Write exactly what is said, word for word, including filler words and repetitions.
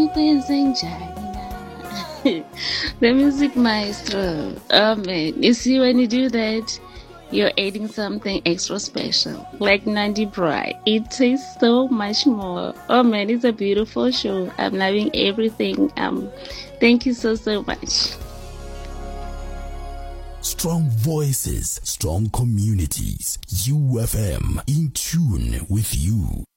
The music maestro. Oh man, you see when you do that, you're adding something extra special. Like Nandi Bry. It tastes so much more. Oh man, it's a beautiful show. I'm loving everything. Um thank you so so much. Strong voices, strong communities. U F M, in tune with you.